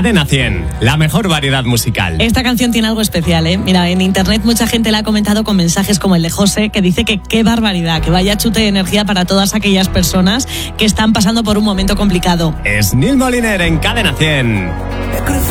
Cadena 100, la mejor variedad musical. Esta canción tiene algo especial, ¿eh? Mira, en internet mucha gente la ha comentado con mensajes como el de José, que dice que qué barbaridad, que vaya chute de energía para todas aquellas personas que están pasando por un momento complicado. Es Neil Moliner en Cadena 100.